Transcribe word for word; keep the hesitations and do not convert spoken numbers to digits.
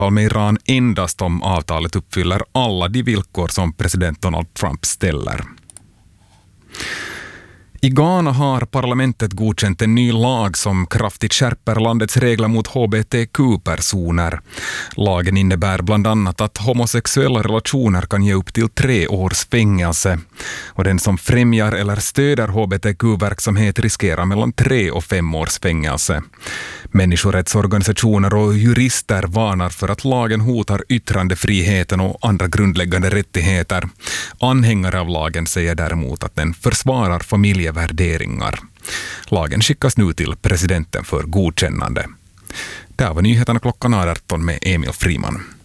med Iran endast om avtalet uppfyller alla de villkor som president Donald Trump ställer. I Ghana har parlamentet godkänt en ny lag som kraftigt skärper landets regler mot H B T Q-personer. Lagen innebär bland annat att homosexuella relationer kan ge upp till tre års fängelse. Och den som främjar eller stöder H B T Q-verksamhet riskerar mellan tre och fem års fängelse. Människorättsorganisationer och jurister varnar för att lagen hotar yttrandefriheten och andra grundläggande rättigheter. Anhängare av lagen säger däremot att den försvarar familjevärderingar. Lagen skickas nu till presidenten för godkännande. Det var nyheterna klockan arton med Emil Friman.